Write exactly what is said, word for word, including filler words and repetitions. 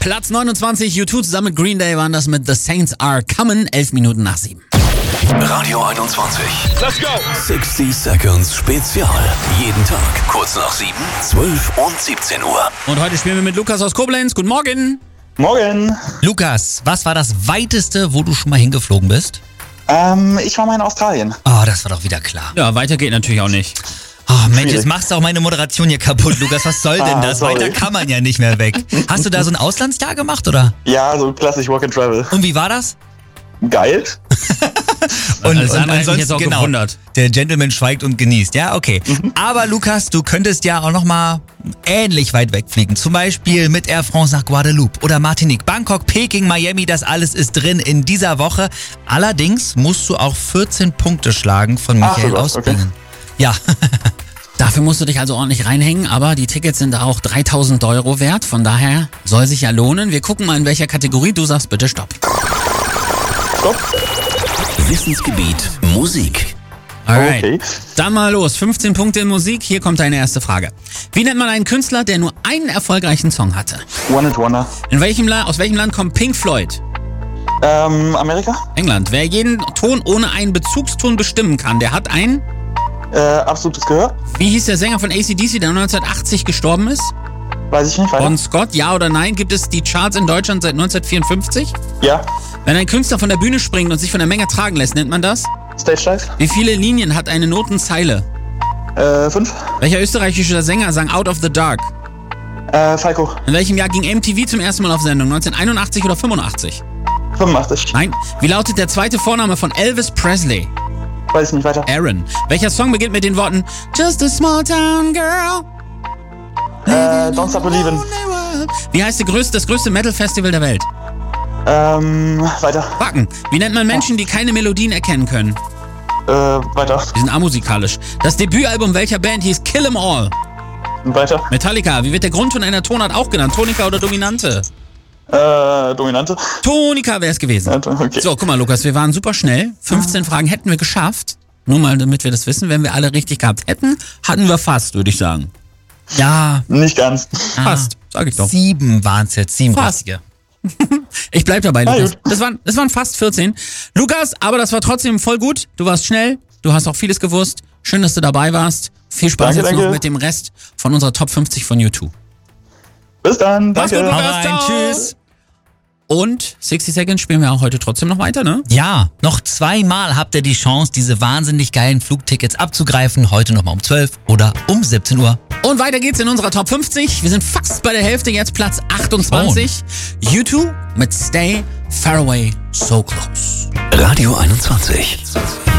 Platz neunundzwanzig, U zwei zusammen mit Green Day waren das mit The Saints Are Coming, elf Minuten nach sieben. Radio einundzwanzig. Let's go! sechzig Seconds Spezial. Jeden Tag kurz nach sieben, zwölf und siebzehn Uhr. Und heute spielen wir mit Lukas aus Koblenz. Guten Morgen. Morgen. Lukas, was war das Weiteste, wo du schon mal hingeflogen bist? Ähm, ich war mal in Australien. Oh, das war doch wieder klar. Ja, weiter geht natürlich auch nicht. Oh Mensch, Schwierig. jetzt machst du auch meine Moderation hier kaputt, Lukas. Was soll denn Ah, das? sorry. Weiter kann man ja nicht mehr weg. Hast du da so ein Auslandsjahr gemacht, oder? Ja, so klassisch Work and Travel. Und wie war das? Geil. Und, Das hat mich jetzt auch genau, gewundert. der Gentleman schweigt und genießt. Ja, okay. Aber Lukas, du könntest ja auch noch mal ähnlich weit wegfliegen. Zum Beispiel mit Air France nach Guadeloupe oder Martinique, Bangkok, Peking, Miami. Das alles ist drin in dieser Woche. Allerdings musst du auch vierzehn Punkte schlagen von Ach, Michael sogar, aus okay. Bingen. Ja. Dafür musst du dich also ordentlich reinhängen, aber die Tickets sind auch dreitausend Euro wert. Von daher soll sich ja lohnen. Wir gucken mal, in welcher Kategorie. Du sagst bitte Stopp. Stopp. Wissensgebiet Musik. Alright. Okay. Dann mal los. fünfzehn Punkte in Musik. Hier kommt deine erste Frage. Wie nennt man einen Künstler, der nur einen erfolgreichen Song hatte? One It Wonder. In welchem La- aus welchem Land kommt Pink Floyd? Ähm, Amerika? England. Wer jeden Ton ohne einen Bezugston bestimmen kann, der hat ein... Äh, absolutes Gehör? Wie hieß der Sänger von A C D C, der neunzehnhundertachtzig gestorben ist? Weiß ich nicht. Weiter? Bon Scott, ja oder nein? Gibt es die Charts in Deutschland seit neunzehnhundertvierundfünfzig? Ja. Wenn ein Künstler von der Bühne springt und sich von der Menge tragen lässt, nennt man das? Stage Dive? Wie viele Linien hat eine Notenzeile? Äh, fünf. Welcher österreichische Sänger sang Out of the Dark? Äh, Falco. In welchem Jahr ging M T V zum ersten Mal auf Sendung? neunzehnhunderteinundachtzig oder fünfundachtzig? fünfundachtzig. Nein. Wie lautet der zweite Vorname von Elvis Presley? Weiß ich nicht. Weiter. Aaron. Welcher Song beginnt mit den Worten Just a small town girl? Äh, Don't Stop Believin'. Wie heißt die größte, das größte Metal-Festival der Welt? Ähm, weiter. Wacken. Wie nennt man Menschen, die keine Melodien erkennen können? Äh, weiter. Die sind amusikalisch. Das Debütalbum welcher Band hieß Kill 'Em All? Weiter. Metallica. Wie wird der Grundton einer Tonart auch genannt? Tonika oder Dominante? Äh, Dominante. Tonika wäre es gewesen. Ja, okay. So, guck mal, Lukas, wir waren super schnell. fünfzehn Fragen hätten wir geschafft. Nur mal, damit wir das wissen. Wenn wir alle richtig gehabt hätten, hatten wir fast, würde ich sagen. Ja, Nicht ganz. Fast, sag ich doch. sieben waren es jetzt. Sieben Fast. richtige. Ich bleib dabei, Na Lukas. gut. Das waren, das waren fast vierzehn. Lukas, aber das war trotzdem voll gut. Du warst schnell. Du hast auch vieles gewusst. Schön, dass du dabei warst. Viel Spaß Danke, jetzt danke. noch mit dem Rest von unserer Top fünfzig von U zwei. Bis dann. Mach's Danke. gut, Hau Lukas. rein, Ciao. tschüss. Und sechzig Seconds spielen wir auch heute trotzdem noch weiter, ne? Ja, noch zweimal habt ihr die Chance, diese wahnsinnig geilen Flugtickets abzugreifen. Heute nochmal um zwölf oder um siebzehn Uhr. Und weiter geht's in unserer Top fünfzig. Wir sind fast bei der Hälfte, jetzt Platz achtundzwanzig. U zwei mit Stay Far Away So Close. Radio einundzwanzig.